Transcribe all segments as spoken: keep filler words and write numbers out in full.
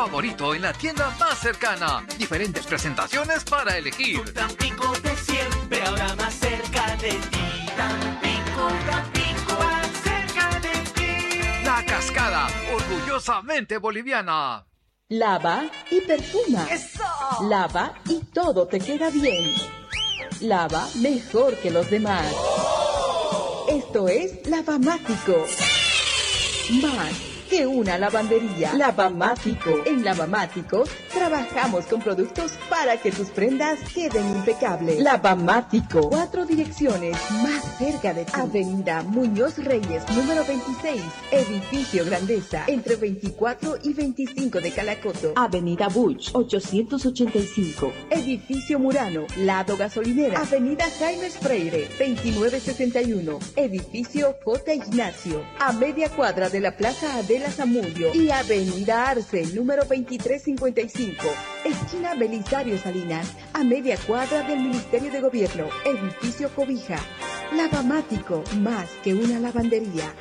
favorito en la tienda más cercana. Diferentes presentaciones para elegir. Tampico de siempre, ahora más cerca de ti. Tampico, Tampico, más cerca de ti. La Cascada, orgullosamente boliviana. Lava y perfuma. ¡Eso! Lava y todo te queda bien. Lava mejor que los demás. Esto es Lavamático. Más que una lavandería. Lavamático. En Lavamático trabajamos con productos para que tus prendas queden impecables. Lavamático. Cuatro direcciones más cerca de ti. Avenida Muñoz Reyes, número veintiséis. Edificio Grandeza, entre veinticuatro y veinticinco de Calacoto. Avenida Buch, ochocientos ochenta y cinco. Edificio Murano, lado gasolinera. Avenida Jaime Freire, veintinueve sesenta y uno. Edificio J. Ignacio, a media cuadra de la Plaza Adela Zamudio. Y Avenida Arce, número veintitrés cincuenta y cinco. Esquina Belisario Salinas, a media cuadra del Ministerio de Gobierno. Edificio Cobija. Lavamático, más que una lavandería.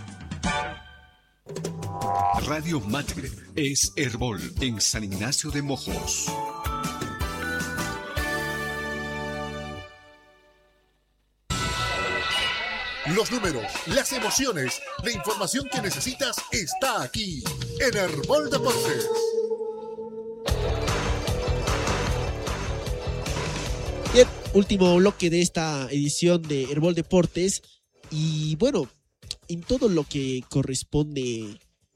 Radio Matre es Herbol en San Ignacio de Mojos. Los números, las emociones, la información que necesitas está aquí en Herbol Deportes. Bien, último bloque de esta edición de Herbol Deportes. Y bueno, en todo lo que corresponde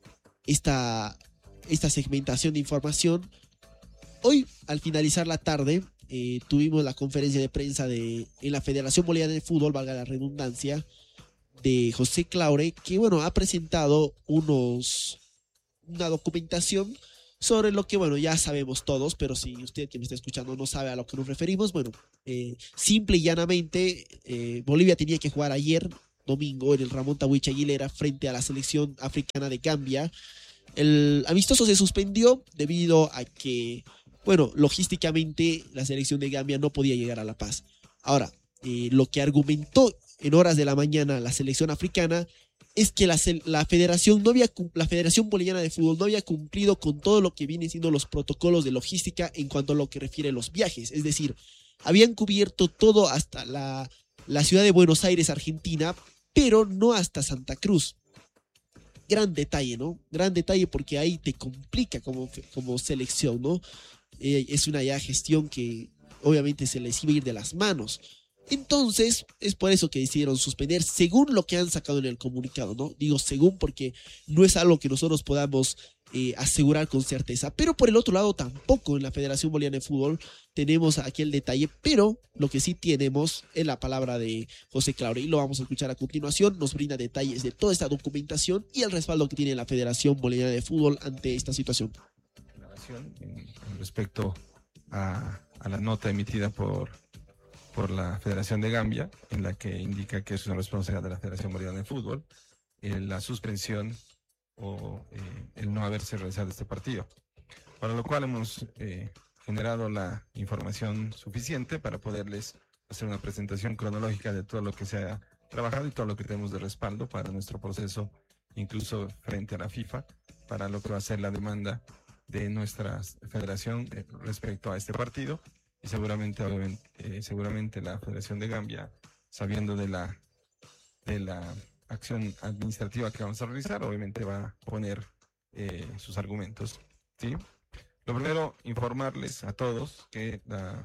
esta, esta segmentación de información, hoy al finalizar la tarde eh, tuvimos la conferencia de prensa de, en la Federación Boliviana de Fútbol, valga la redundancia, de José Claure, que bueno, ha presentado unos, una documentación sobre lo que, bueno, ya sabemos todos, pero si usted que me está escuchando no sabe a lo que nos referimos, bueno, eh, simple y llanamente, eh, Bolivia tenía que jugar ayer, domingo, en el Ramón Tawich Aguilera, frente a la selección africana de Gambia. El amistoso se suspendió debido a que, bueno, logísticamente la selección de Gambia no podía llegar a La Paz. Ahora, eh, lo que argumentó en horas de la mañana la selección africana es que la, la federación no había la Federación Boliviana de Fútbol no había cumplido con todo lo que vienen siendo los protocolos de logística en cuanto a lo que refiere a los viajes. Es decir, habían cubierto todo hasta la, la ciudad de Buenos Aires, Argentina, pero no hasta Santa Cruz. Gran detalle, ¿no? Gran detalle porque ahí te complica como, como selección, ¿no? Eh, es una ya gestión que obviamente se les iba a ir de las manos. Entonces, es por eso que decidieron suspender, según lo que han sacado en el comunicado, ¿no? Digo según porque no es algo que nosotros podamos eh, asegurar con certeza. Pero por el otro lado, tampoco en la Federación Boliviana de Fútbol tenemos aquí el detalle, pero lo que sí tenemos es la palabra de José Claure, y lo vamos a escuchar a continuación. Nos brinda detalles de toda esta documentación y el respaldo que tiene la Federación Boliviana de Fútbol ante esta situación. En, en respecto a, a la nota emitida por... por la Federación de Gambia, en la que indica que es una responsabilidad de la Federación Boliviana de Fútbol, eh, la suspensión o eh, el no haberse realizado este partido. Para lo cual hemos eh, generado la información suficiente para poderles hacer una presentación cronológica de todo lo que se ha trabajado y todo lo que tenemos de respaldo para nuestro proceso, incluso frente a la FIFA, para lo que va a ser la demanda de nuestra federación eh, respecto a este partido. Y seguramente, eh, seguramente la Federación de Gambia, sabiendo de la, de la acción administrativa que vamos a realizar, obviamente va a poner eh, sus argumentos, ¿sí? Lo primero, informarles a todos que la,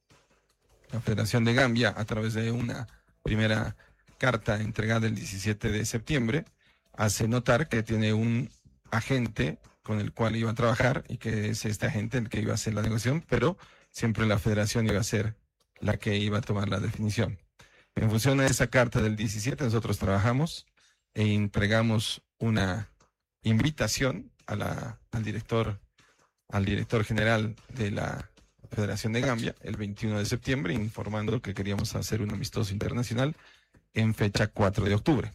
la Federación de Gambia, a través de una primera carta entregada el diecisiete de septiembre, hace notar que tiene un agente con el cual iba a trabajar y que es este agente el que iba a hacer la negociación, pero siempre la federación iba a ser la que iba a tomar la definición. En función de esa carta del diecisiete, nosotros trabajamos e entregamos una invitación a la, al director, al director general de la Federación de Gambia el veintiuno de septiembre, informando que queríamos hacer un amistoso internacional en fecha cuatro de octubre.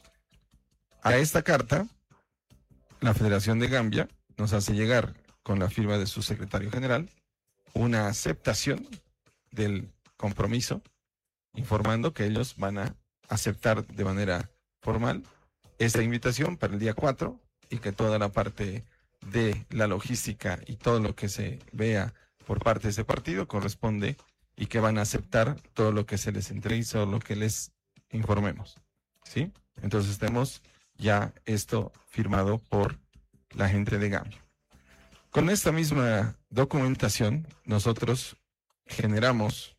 A esta carta, la Federación de Gambia nos hace llegar, con la firma de su secretario general, una aceptación del compromiso, informando que ellos van a aceptar de manera formal esta invitación para el día cuatro y que toda la parte de la logística y todo lo que se vea por parte de ese partido corresponde y que van a aceptar todo lo que se les entregue, todo lo que les informemos, ¿sí? Entonces tenemos ya esto firmado por la gente de Gambia. Con esta misma documentación, nosotros generamos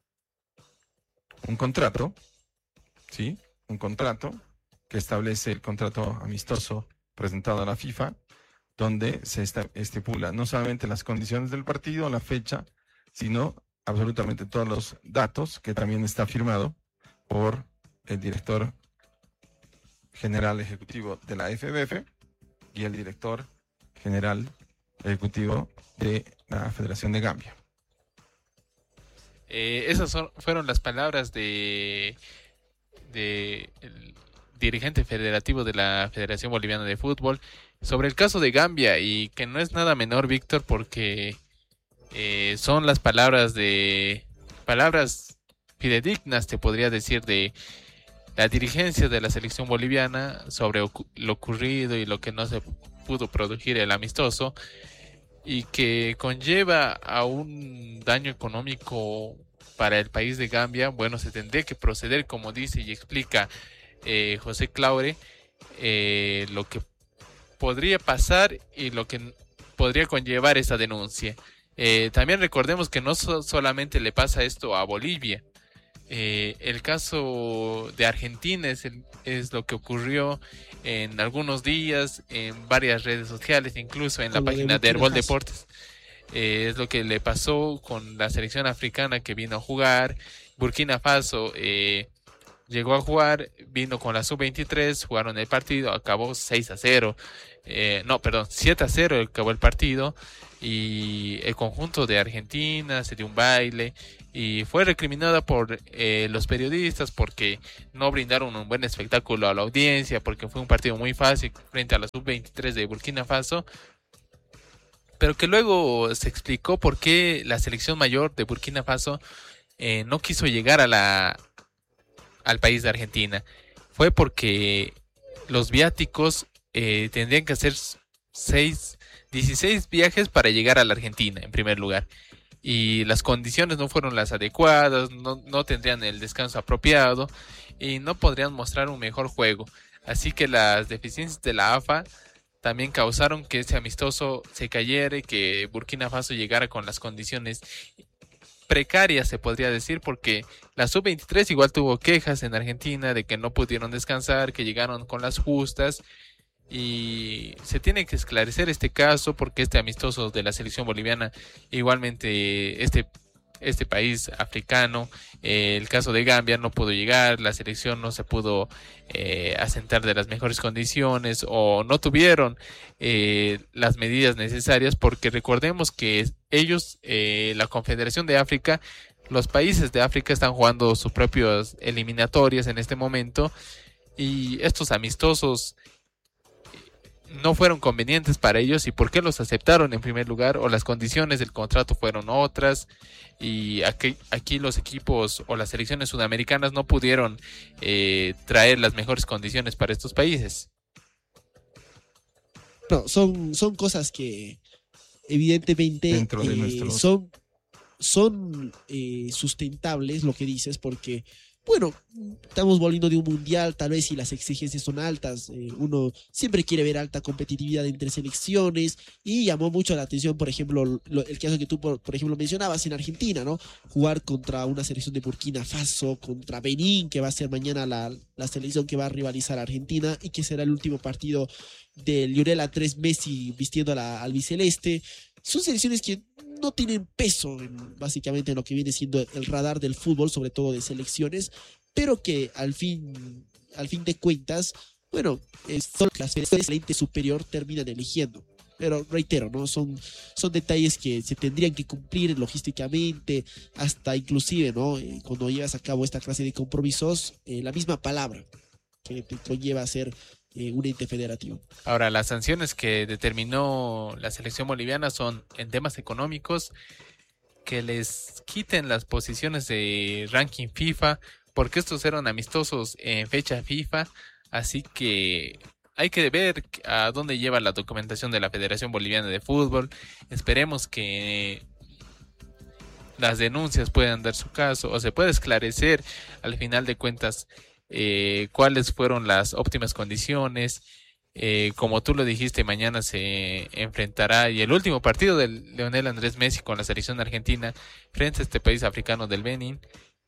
un contrato, ¿sí? Un contrato que establece el contrato amistoso presentado a la FIFA, donde se esta- estipula no solamente las condiciones del partido, la fecha, sino absolutamente todos los datos, que también está firmado por el director general ejecutivo de la F B F y el director general ejecutivo de la Federación de Gambia. Eh, esas son- fueron las palabras de, de el dirigente federativo de la Federación Boliviana de Fútbol sobre el caso de Gambia, y que no es nada menor, Víctor, porque eh, son las palabras de palabras fidedignas, te podría decir, de la dirigencia de la selección boliviana sobre ocu- lo ocurrido y lo que no se pudo producir el amistoso, y que conlleva a un daño económico para el país de Gambia. Bueno, se tendría que proceder, como dice y explica eh, José Claure, eh, lo que podría pasar y lo que n- podría conllevar esa denuncia. Eh, también recordemos que no so- solamente le pasa esto a Bolivia. Eh, el caso de Argentina es, el- es lo que ocurrió en algunos días en varias redes sociales, incluso en la Con lo de página de Burkina Herbol Faso. Deportes. Eh, es lo que le pasó con la selección africana que vino a jugar. Burkina Faso eh, llegó a jugar, vino con la sub veintitrés, jugaron el partido, acabó seis a cero. Eh, no, perdón, siete a cero acabó el partido, y el conjunto de Argentina se dio un baile y fue recriminada por eh, los periodistas porque no brindaron un buen espectáculo a la audiencia, porque fue un partido muy fácil frente a la sub veintitrés de Burkina Faso, pero que luego se explicó por qué la selección mayor de Burkina Faso eh, no quiso llegar a la al país de Argentina. Fue porque los viáticos eh, tendrían que hacer seis, dieciséis viajes para llegar a la Argentina, en primer lugar. Y las condiciones no fueron las adecuadas, no, no tendrían el descanso apropiado y no podrían mostrar un mejor juego. Así que las deficiencias de la A F A también causaron que ese amistoso se cayera y que Burkina Faso llegara con las condiciones precarias, se podría decir, porque la sub veintitrés igual tuvo quejas en Argentina de que no pudieron descansar, que llegaron con las justas, y se tiene que esclarecer este caso porque este amistoso de la selección boliviana, igualmente este este país africano, eh, el caso de Gambia, no pudo llegar, la selección no se pudo eh, asentar de las mejores condiciones, o no tuvieron eh, las medidas necesarias, porque recordemos que ellos, eh, la Confederación de África, los países de África están jugando sus propias eliminatorias en este momento, y estos amistosos no fueron convenientes para ellos. ¿Y por qué los aceptaron en primer lugar? O las condiciones del contrato fueron otras, y aquí, aquí los equipos o las selecciones sudamericanas no pudieron eh, traer las mejores condiciones para estos países. No, son, son cosas que evidentemente Dentro de eh, nuestros- son, son eh, sustentables, lo que dices, porque, bueno, estamos volviendo de un mundial, tal vez si las exigencias son altas, eh, uno siempre quiere ver alta competitividad entre selecciones, y llamó mucho la atención, por ejemplo, lo- el caso que tú, por, por ejemplo, mencionabas en Argentina, ¿no? Jugar contra una selección de Burkina Faso, contra Benín, que va a ser mañana la, la selección que va a rivalizar a Argentina, y que será el último partido de Lionel Andrés Messi vistiendo a la albiceleste. Son selecciones que no tienen peso en, básicamente en lo que viene siendo el radar del fútbol, sobre todo de selecciones, pero que al fin, al fin de cuentas, bueno, eh, son las federaciones del ente superior terminan eligiendo. Pero reitero, ¿no? Son, son detalles que se tendrían que cumplir logísticamente, hasta inclusive, ¿no? Eh, cuando llevas a cabo esta clase de compromisos, eh, la misma palabra que te conlleva a ser eh, un ente federativo. Ahora, las sanciones que determinó la selección boliviana son en temas económicos, que les quiten las posiciones de ranking FIFA, porque estos eran amistosos en fecha FIFA, así que hay que ver a dónde lleva la documentación de la Federación Boliviana de Fútbol. Esperemos que las denuncias puedan dar su caso o se pueda esclarecer al final de cuentas eh, cuáles fueron las óptimas condiciones. Eh, como tú lo dijiste, mañana se enfrentará y el último partido del Lionel Andrés Messi con la selección argentina frente a este país africano del Benin.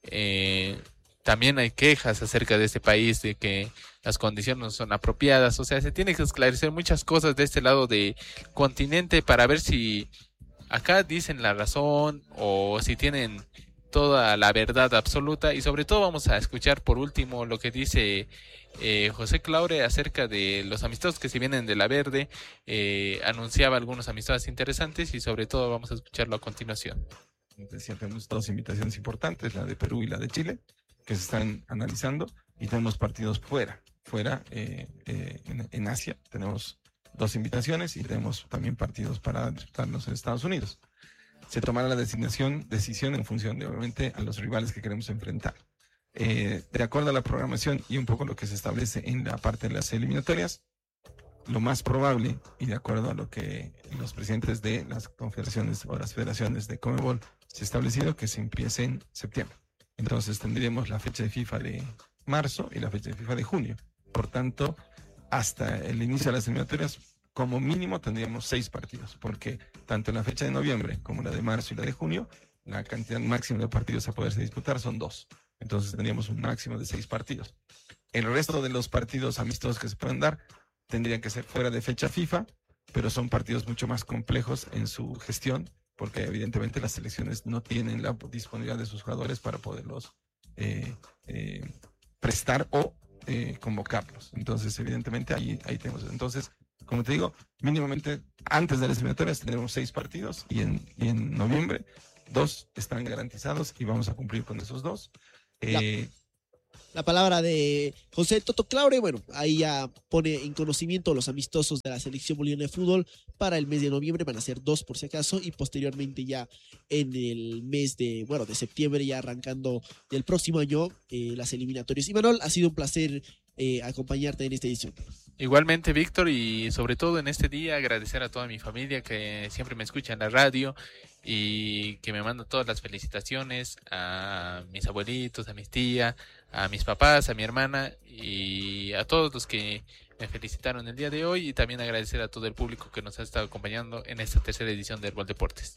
Eh, también hay quejas acerca de este país, de que las condiciones no son apropiadas. O sea, se tiene que esclarecer muchas cosas de este lado del continente para ver si acá dicen la razón o si tienen toda la verdad absoluta. Y sobre todo vamos a escuchar por último lo que dice eh, José Claure acerca de los amistosos que se vienen de la Verde. Eh, anunciaba algunos amistosos interesantes y sobre todo vamos a escucharlo a continuación. Decía, tenemos dos invitaciones importantes, la de Perú y la de Chile, que se están analizando, y tenemos partidos fuera, fuera eh, eh, en, en Asia. Tenemos dos invitaciones y tenemos también partidos para disputarlos en Estados Unidos. Se tomará la designación, decisión en función de, obviamente, a los rivales que queremos enfrentar. Eh, de acuerdo a la programación y un poco lo que se establece en la parte de las eliminatorias, lo más probable, y de acuerdo a lo que los presidentes de las confederaciones o las federaciones de Conmebol se ha establecido, que se empiece en septiembre. Entonces tendríamos la fecha de FIFA de marzo y la fecha de FIFA de junio. Por tanto, hasta el inicio de las eliminatorias, como mínimo tendríamos seis partidos, porque tanto en la fecha de noviembre como la de marzo y la de junio, la cantidad máxima de partidos a poderse disputar son dos. Entonces tendríamos un máximo de seis partidos. El resto de los partidos amistosos que se pueden dar tendrían que ser fuera de fecha FIFA, pero son partidos mucho más complejos en su gestión, porque evidentemente las selecciones no tienen la disponibilidad de sus jugadores para poderlos eh, eh, prestar o eh, convocarlos. Entonces, evidentemente, ahí, ahí tenemos. Entonces, como te digo, mínimamente antes de las eliminatorias tendremos seis partidos y en, y en noviembre dos están garantizados y vamos a cumplir con esos dos. Eh, La palabra de José Toto Claure, bueno, ahí ya pone en conocimiento los amistosos de la selección boliviana de fútbol para el mes de noviembre, van a ser dos por si acaso, y posteriormente ya en el mes de, bueno, de septiembre, ya arrancando del próximo año, eh, las eliminatorias. Imanol, ha sido un placer eh, acompañarte en esta edición. Igualmente, Víctor, y sobre todo en este día agradecer a toda mi familia que siempre me escucha en la radio y que me manda todas las felicitaciones, a mis abuelitos, a mis tías, a mis papás, a mi hermana y a todos los que me felicitaron el día de hoy, y también agradecer a todo el público que nos ha estado acompañando en esta tercera edición de Herbol Deportes.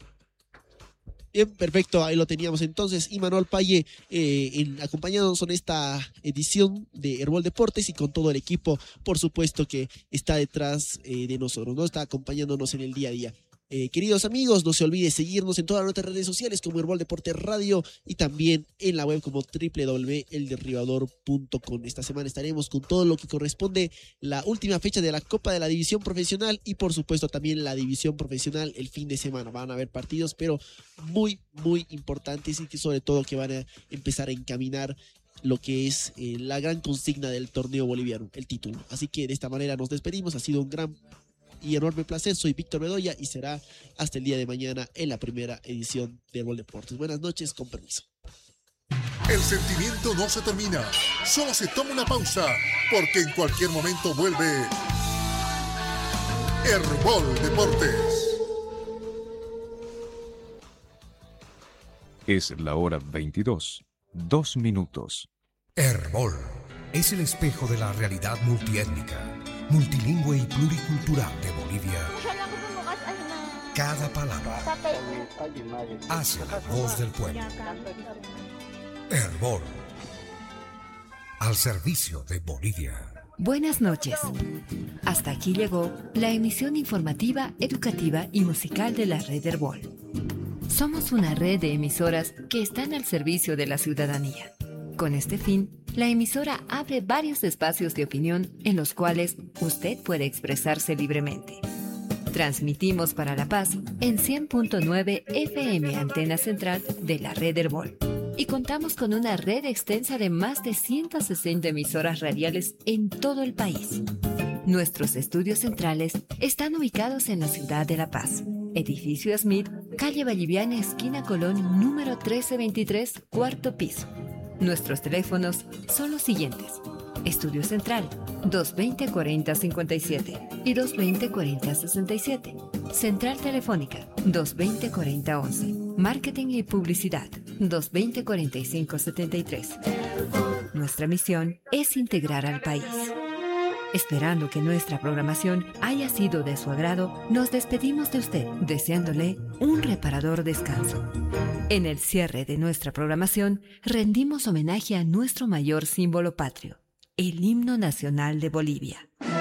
Bien, perfecto, ahí lo teníamos entonces, Imanol Paye, eh, en, acompañándonos en esta edición de Herbol Deportes y con todo el equipo, por supuesto, que está detrás eh, de nosotros, ¿no? Está acompañándonos en el día a día. Eh, queridos amigos, no se olvide seguirnos en todas nuestras redes sociales como Herbol Deportes Radio y también en la web como doble u doble u doble u punto el derribador punto com. Esta semana estaremos con todo lo que corresponde la última fecha de la Copa de la División Profesional y por supuesto también la División Profesional el fin de semana. Van a haber partidos pero muy muy importantes y que sobre todo que van a empezar a encaminar lo que es eh, la gran consigna del torneo boliviano, el título. Así que de esta manera nos despedimos, ha sido un gran y enorme placer. Soy Víctor Bedoya y será hasta el día de mañana en la primera edición de Herbol Deportes. Buenas noches, con permiso. El sentimiento no se termina, solo se toma una pausa, porque en cualquier momento vuelve Herbol Deportes. Es la hora veintidós, dos minutos. Herbol es el espejo de la realidad multiétnica, multilingüe y pluricultural de Bolivia. Cada palabra hace la voz del pueblo. Herbol, al servicio de Bolivia. Buenas noches. Hasta aquí llegó la emisión informativa, educativa y musical de la red Herbol. Somos una red de emisoras que están al servicio de la ciudadanía. Con este fin, la emisora abre varios espacios de opinión en los cuales usted puede expresarse libremente. Transmitimos para La Paz en cien punto nueve F M Antena Central de la red Herbol. Y contamos con una red extensa de más de ciento sesenta emisoras radiales en todo el país. Nuestros estudios centrales están ubicados en la ciudad de La Paz. Edificio Smith, calle Valliviana, esquina Colón, número trece veintitrés, cuarto piso. Nuestros teléfonos son los siguientes: Estudio Central, dos veinte, cuarenta, cincuenta y siete y dos veinte, cuarenta, sesenta y siete. Central Telefónica, dos veinte, cuarenta, once. Marketing y Publicidad, dos veinte, cuarenta y cinco, setenta y tres. Nuestra misión es integrar al país. Esperando que nuestra programación haya sido de su agrado, nos despedimos de usted, deseándole un reparador descanso. En el cierre de nuestra programación, rendimos homenaje a nuestro mayor símbolo patrio, el himno nacional de Bolivia.